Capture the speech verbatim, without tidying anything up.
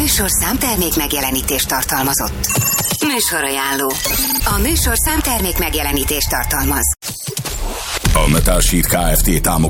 műsorszám termék megjelenítést tartalmazott. Műsorajánló. A műsorszám termék megjelenítést tartalmaz. A Metal Sheet Kft. Támogatója